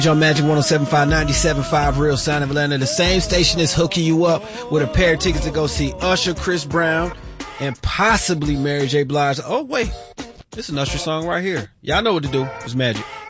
On Magic 107.5, 97.5 Real Sound of Atlanta. The same station is hooking you up with a pair of tickets to go see Usher, Chris Brown, and possibly Mary J. Blige. Oh, wait. This is an Usher song right here. Y'all know what to do. It's Magic.